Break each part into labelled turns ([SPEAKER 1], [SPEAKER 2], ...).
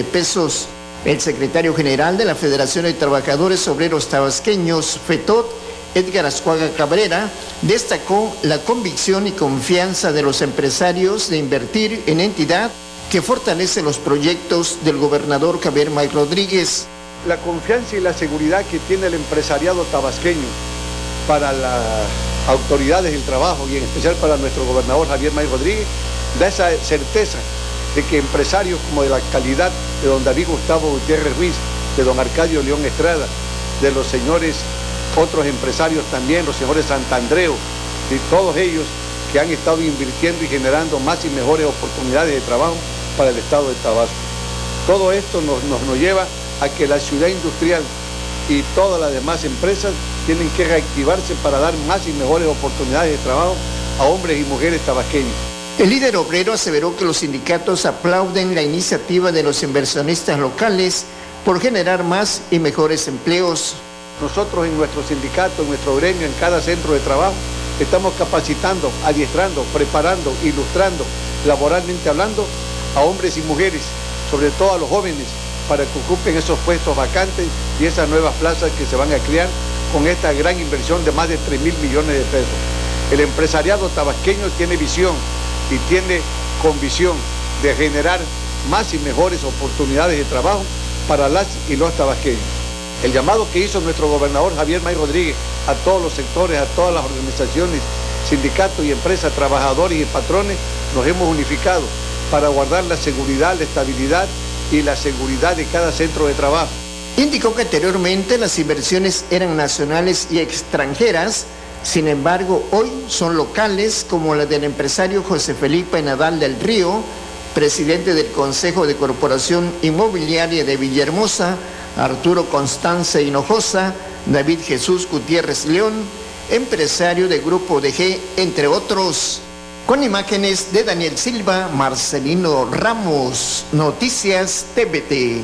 [SPEAKER 1] de pesos. El secretario general de la Federación de Trabajadores Obreros Tabasqueños, FETOT, Edgar Ascuaga Cabrera, destacó la convicción y confianza de los empresarios de invertir en entidad que fortalece los proyectos del gobernador Javier May Rodríguez.
[SPEAKER 2] La confianza y la seguridad que tiene el empresariado tabasqueño para las autoridades del trabajo y en especial para nuestro gobernador Javier May Rodríguez da esa certeza de que empresarios como de la calidad de don David Gustavo Gutiérrez Ruiz, de don Arcadio León Estrada, de los señores, otros empresarios también, los señores Santandreu, de todos ellos que han estado invirtiendo y generando más y mejores oportunidades de trabajo para el estado de Tabasco. Todo esto nos lleva a que la ciudad industrial y todas las demás empresas tienen que reactivarse para dar más y mejores oportunidades de trabajo a hombres y mujeres tabasqueños.
[SPEAKER 1] El líder obrero aseveró que los sindicatos aplauden la iniciativa de los inversionistas locales por generar más y mejores empleos.
[SPEAKER 2] Nosotros en nuestro sindicato, en nuestro gremio, en cada centro de trabajo, estamos capacitando, adiestrando, preparando, ilustrando, laboralmente hablando, a hombres y mujeres, sobre todo a los jóvenes, para que ocupen esos puestos vacantes y esas nuevas plazas que se van a crear con esta gran inversión de más de 3.000 millones de pesos. El empresariado tabasqueño tiene visión y tiene convicción de generar más y mejores oportunidades de trabajo para las y los tabasqueños. El llamado que hizo nuestro gobernador Javier May Rodríguez a todos los sectores, a todas las organizaciones, sindicatos y empresas, trabajadores y patrones, nos hemos unificado para guardar la seguridad, la estabilidad y la seguridad de cada centro de trabajo.
[SPEAKER 1] Indicó que anteriormente las inversiones eran nacionales y extranjeras, sin embargo hoy son locales, como la del empresario José Felipe Nadal del Río, presidente del Consejo de Corporación Inmobiliaria de Villahermosa, Arturo Constance Hinojosa, David Jesús Gutiérrez León, empresario de Grupo DG, entre otros. Con imágenes de Daniel Silva, Marcelino Ramos, Noticias TVT.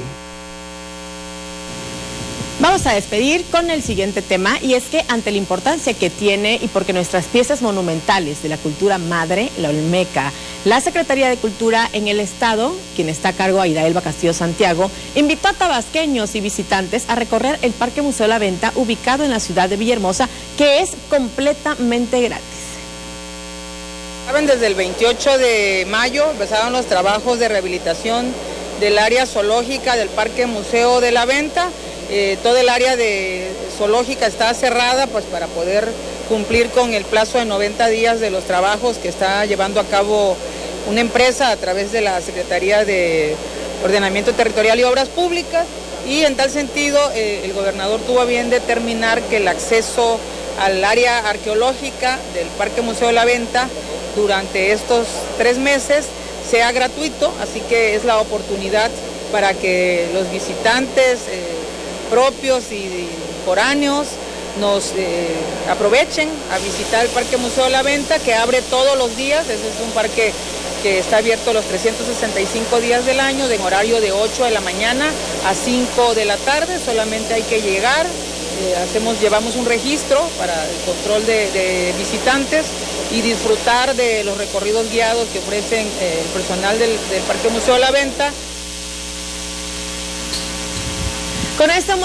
[SPEAKER 3] Vamos a despedir con el siguiente tema, y es que ante la importancia que tiene y porque nuestras piezas monumentales de la cultura madre, la Olmeca, la Secretaría de Cultura en el Estado, quien está a cargo, Aida Elba Castillo Santiago, invitó a tabasqueños y visitantes a recorrer el Parque Museo La Venta, ubicado en la ciudad de Villahermosa, que es completamente gratis.
[SPEAKER 4] Desde el 28 de mayo empezaron los trabajos de rehabilitación del área zoológica del Parque Museo de La Venta. Todo el área zoológica está cerrada pues para poder cumplir con el plazo de 90 días de los trabajos que está llevando a cabo una empresa a través de la Secretaría de Ordenamiento Territorial y Obras Públicas, y en tal sentido el gobernador tuvo a bien determinar que el acceso al área arqueológica del Parque Museo de La Venta durante estos 3 meses sea gratuito, así que es la oportunidad para que los visitantes propios y foráneos nos aprovechen a visitar el Parque Museo de La Venta, que abre todos los días. Ese es un parque que está abierto los 365 días del año, en horario de 8 de la mañana a 5 de la tarde. Solamente hay que llegar, llevamos un registro para el control de visitantes y disfrutar de los recorridos guiados que ofrecen el personal del Parque Museo de La Venta.
[SPEAKER 3] Con esta